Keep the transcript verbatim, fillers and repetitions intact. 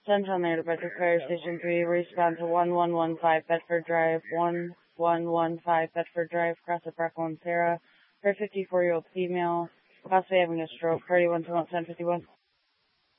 Central Native Bedford Fire Station three, respond to one one one five Bedford Drive, one one one five Bedford Drive, Cross of Brackwell and Sarah, for a fifty-four-year-old female, possibly having a stroke, party one two one seven fifty-one.